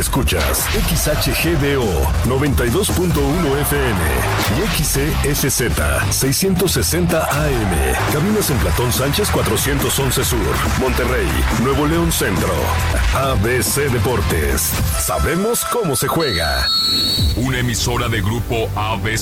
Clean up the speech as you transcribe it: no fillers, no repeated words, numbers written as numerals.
Escuchas XHGDO 92.1 FM y XESZ 660 AM. Cabinas en Platón Sánchez 411 Sur, Monterrey, Nuevo León Centro. ABC Deportes. Sabemos cómo se juega. Una emisora de Grupo ABC